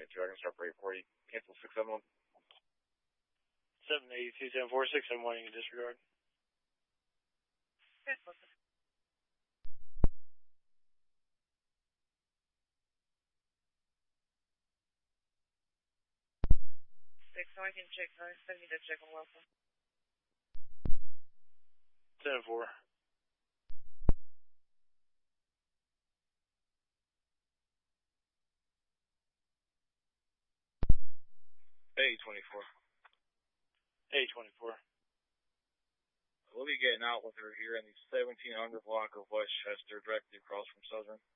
782, I can start break for you. Cancel 671. 782, 746, 71, you can disregard. Good, listen. So I can check, send me the check on welcome. 7-4. A24. A24. We'll be getting out with her here in the 1700 block of Westchester, directly across from Southern.